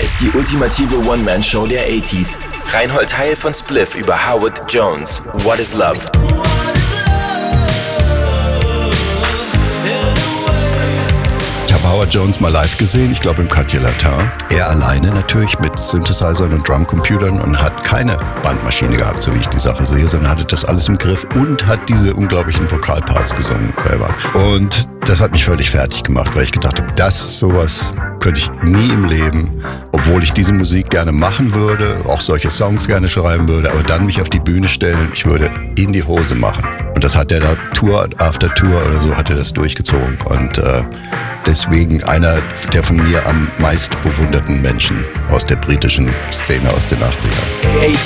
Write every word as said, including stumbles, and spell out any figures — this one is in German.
ist die ultimative One-Man-Show der achtziger. Reinhold Heil von Spliff über Howard Jones. What is Love? Ich habe Howard Jones mal live gesehen, ich glaube im Quartier Latin. Er alleine natürlich mit Synthesizern und Drumcomputern und hat keine Bandmaschine gehabt, so wie ich die Sache sehe, sondern hatte das alles im Griff und hat diese unglaublichen Vokalparts gesungen selber. Und das hat mich völlig fertig gemacht, weil ich gedacht habe, das sowas könnte ich nie im Leben, obwohl ich diese Musik gerne machen würde, auch solche Songs gerne schreiben würde, aber dann mich auf die Bühne stellen, ich würde in die Hose machen. Und das hat er da Tour after Tour oder so, hat er das durchgezogen. Und äh, deswegen einer der von mir am meist bewunderten Menschen aus der britischen Szene aus den achtzigern.